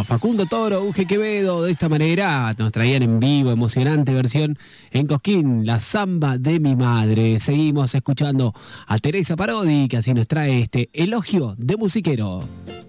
Facundo Toro, Uge Quevedo. De esta manera nos traían en vivo, emocionante versión en Cosquín, la samba de mi madre. Seguimos escuchando a Teresa Parodi, que así nos trae este elogio de musiquero.